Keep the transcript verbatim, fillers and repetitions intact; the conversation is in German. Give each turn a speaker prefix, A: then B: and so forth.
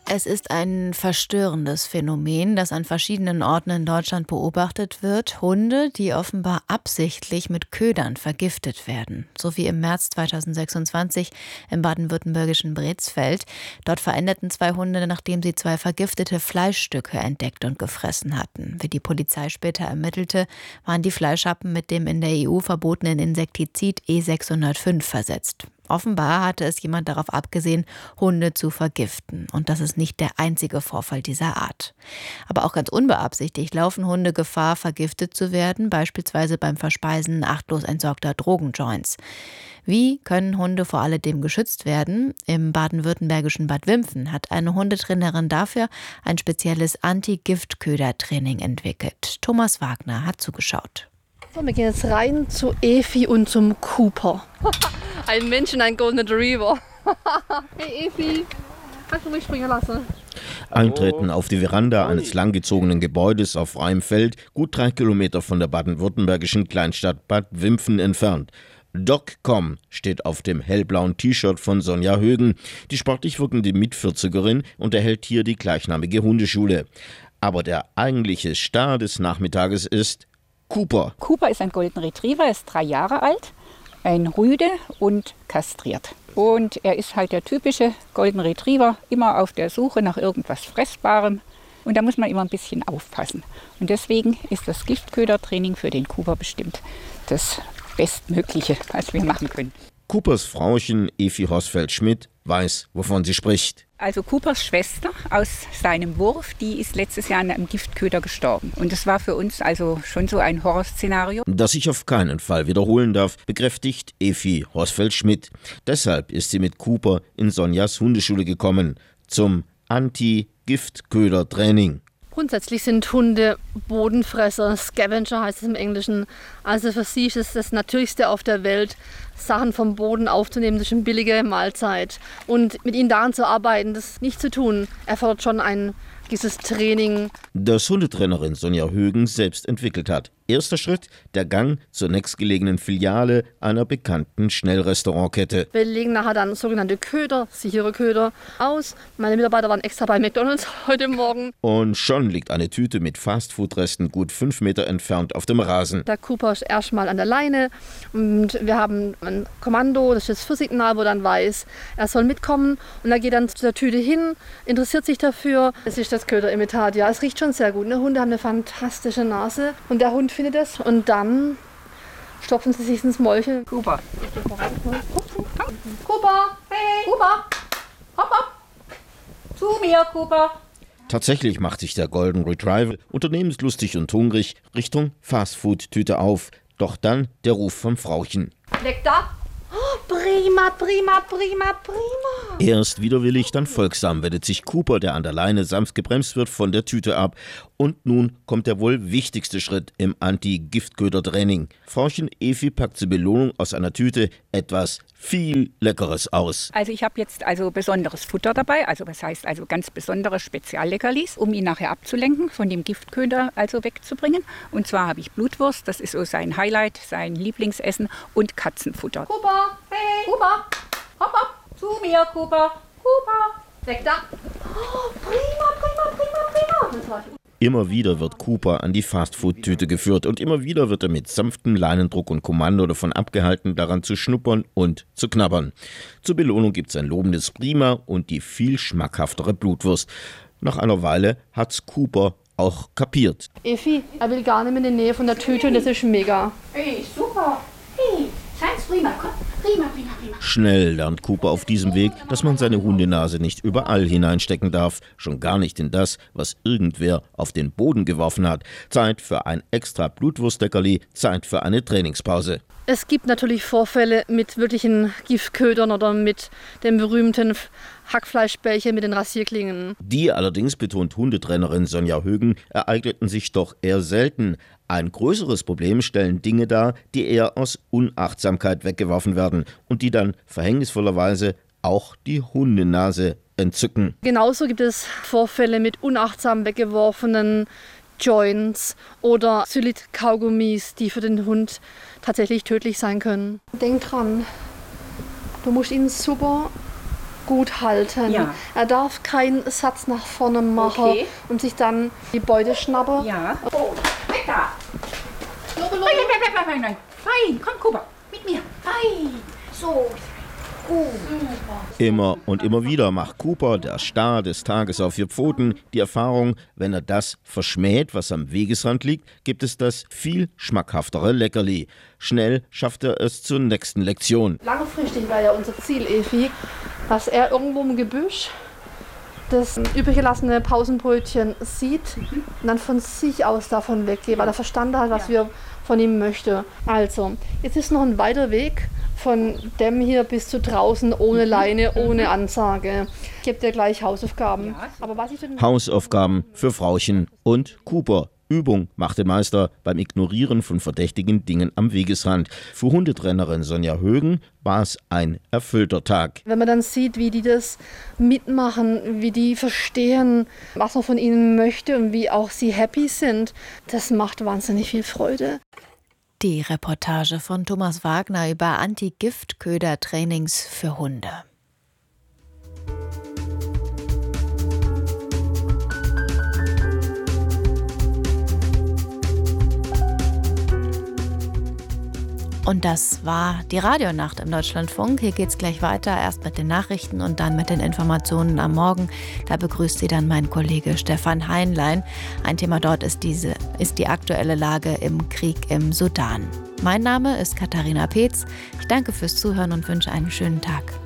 A: Es ist ein verstörendes Phänomen, das an verschiedenen Orten in Deutschland beobachtet wird. Hunde, die offenbar absichtlich mit Ködern vergiftet werden. So wie im März zweitausendsechsundzwanzig im baden-württembergischen Brezfeld. Dort verendeten zwei Hunde, nachdem sie zwei vergiftete Fleischstücke entdeckt und gefressen hatten. Wie die Polizei später ermittelte, waren die Fleischhappen mit dem in der E U verbotenen Insektizid E sechshundertfünf versetzt. Offenbar hatte es jemand darauf abgesehen, Hunde zu vergiften. Und das ist nicht der einzige Vorfall dieser Art. Aber auch ganz unbeabsichtigt laufen Hunde Gefahr, vergiftet zu werden, beispielsweise beim Verspeisen achtlos entsorgter Drogenjoints. Wie können Hunde vor alledem geschützt werden? Im baden-württembergischen Bad Wimpfen hat eine Hundetrainerin dafür ein spezielles Anti-Giftköder-Training entwickelt. Thomas Wagner hat zugeschaut.
B: So, wir gehen jetzt rein zu Efi und zum Cooper. Ein Mensch und ein Golden Retriever. Hey Efi, kannst du mich springen lassen?
C: Eintreten auf die Veranda eines langgezogenen Gebäudes auf freiem Feld, gut drei Kilometer von der baden-württembergischen Kleinstadt Bad Wimpfen entfernt. DocCom steht auf dem hellblauen T-Shirt von Sonja Högen. Die sportlich wirkende Mitvierzigerin unterhält hier die gleichnamige Hundeschule. Aber der eigentliche Star des Nachmittages ist Cooper.
D: Cooper ist ein Golden Retriever, ist drei Jahre alt, ein Rüde und kastriert. Und er ist halt der typische Golden Retriever, immer auf der Suche nach irgendwas Fressbarem. Und da muss man immer ein bisschen aufpassen. Und deswegen ist das Giftködertraining für den Cooper bestimmt das Bestmögliche, was wir machen können.
C: Coopers Frauchen Efi Hosfeld-Schmidt weiß, wovon sie spricht.
D: Also Coopers Schwester aus seinem Wurf, die ist letztes Jahr an einem Giftköder gestorben. Und das war für uns also schon so ein Horrorszenario.
C: Das sich auf keinen Fall wiederholen darf, bekräftigt Efi Hosfeld-Schmidt. Deshalb ist sie mit Cooper in Sonjas Hundeschule gekommen, zum Anti-Giftköder-Training.
B: Grundsätzlich sind Hunde Bodenfresser, Scavenger heißt es im Englischen. Also für sie ist es das Natürlichste auf der Welt, Sachen vom Boden aufzunehmen durch eine billige Mahlzeit. Und mit ihnen daran zu arbeiten, das nicht zu tun, erfordert schon ein gewisses Training.
C: Das Hundetrainerin Sonja Högen selbst entwickelt hat. Erster Schritt, der Gang zur nächstgelegenen Filiale einer bekannten Schnellrestaurantkette.
B: Wir legen nachher dann sogenannte Köder, sichere Köder, aus. Meine Mitarbeiter waren extra bei McDonald's heute Morgen.
C: Und schon liegt eine Tüte mit Fastfood-Resten gut fünf Meter entfernt auf dem Rasen.
B: Der Cooper ist erstmal an der Leine und wir haben ein Kommando, das ist das Führsignal, wo dann weiß, er soll mitkommen. Und er geht dann zu der Tüte hin, interessiert sich dafür. Es ist das Köderimitat, ja, es riecht schon sehr gut. Ne? Hunde haben eine fantastische Nase und der Hund findet es und dann stopfen sie sich ins Mäulchen.
D: Cooper.
B: Cooper, hey, Cooper, hopp, hopp, zu mir, Cooper.
C: Tatsächlich macht sich der Golden Retriever unternehmenslustig und hungrig Richtung Fastfood-Tüte auf. Doch dann der Ruf vom Frauchen.
B: Leck da. Oh, prima, prima, prima, prima.
C: Erst widerwillig, dann folgsam wendet sich Cooper, der an der Leine sanft gebremst wird, von der Tüte ab. Und nun kommt der wohl wichtigste Schritt im Anti-Giftköder-Training. Frauchen Efi packt zur Belohnung aus einer Tüte etwas viel Leckeres aus.
D: Also ich habe jetzt also besonderes Futter dabei, also was heißt also ganz besondere Spezialleckerlis, um ihn nachher abzulenken, von dem Giftköder also wegzubringen. Und zwar habe ich Blutwurst, das ist so sein Highlight, sein Lieblingsessen, und Katzenfutter.
B: Cooper, hey, Cooper, hopp, hopp, zu mir, Cooper, Cooper, weg da. Oh, prima, prima, prima, prima.
C: Immer wieder wird Cooper an die Fastfood-Tüte geführt und immer wieder wird er mit sanftem Leinendruck und Kommando davon abgehalten, daran zu schnuppern und zu knabbern. Zur Belohnung gibt es ein lobendes Prima und die viel schmackhaftere Blutwurst. Nach einer Weile hat's Cooper auch kapiert.
B: Efi, er will gar nicht mehr in die Nähe von der Tüte und das ist mega.
D: Hey, super. Hey, seid's prima, komm. Prima, prima, prima.
C: Schnell lernt Cooper auf diesem Weg, dass man seine Hundenase nicht überall hineinstecken darf, schon gar nicht in das, was irgendwer auf den Boden geworfen hat. Zeit für ein extra Blutwurstleckerli, Zeit für eine Trainingspause.
B: Es gibt natürlich Vorfälle mit wirklichen Giftködern oder mit dem berühmten Hackfleischbällchen mit den Rasierklingen.
C: Die allerdings, betont Hundetrainerin Sonja Högen, ereigneten sich doch eher selten. Ein größeres Problem stellen Dinge dar, die eher aus Unachtsamkeit weggeworfen werden und die dann verhängnisvollerweise auch die Hundenase entzücken.
B: Genauso gibt es Vorfälle mit unachtsam weggeworfenen Joints oder Xylit-Kaugummis, die für den Hund tatsächlich tödlich sein können. Denk dran, du musst ihn super gut halten.
D: Ja.
B: Er darf keinen Satz nach vorne machen
D: Okay.
B: und sich dann die Beute schnappen.
D: Ja. Oh, weg da! Nein, nein, nein, nein, nein, nein. Fein, komm, Cooper, mit mir. Fein. So. Gut.
C: Immer und immer wieder macht Cooper, der Star des Tages auf vier Pfoten, die Erfahrung, wenn er das verschmäht, was am Wegesrand liegt, gibt es das viel schmackhaftere Leckerli. Schnell schafft er es zur nächsten Lektion.
B: Langfristig war ja unser Ziel, Evi, dass er irgendwo im Gebüsch das übrig gelassene Pausenbrötchen sieht und dann von sich aus davon weggeht, weil er verstanden hat, was wir von ihm möchten. Also, jetzt ist noch ein weiter Weg von dem hier bis zu draußen, ohne Leine, ohne Ansage. Ich gebe dir gleich Hausaufgaben. Aber was ich für den
C: Hausaufgaben für Frauchen und Cooper. Übung macht den Meister beim Ignorieren von verdächtigen Dingen am Wegesrand. Für Hundetrainerin Sonja Högen war es ein erfüllter Tag.
B: Wenn man dann sieht, wie die das mitmachen, wie die verstehen, was man von ihnen möchte und wie auch sie happy sind, das macht wahnsinnig viel Freude.
A: Die Reportage von Thomas Wagner über Anti-Giftköder-Trainings für Hunde. Und das war die Radionacht im Deutschlandfunk. Hier geht's gleich weiter, erst mit den Nachrichten und dann mit den Informationen am Morgen. Da begrüßt Sie dann mein Kollege Stefan Heinlein. Ein Thema dort ist, diese, ist die aktuelle Lage im Krieg im Sudan. Mein Name ist Katharina Peetz. Ich danke fürs Zuhören und wünsche einen schönen Tag.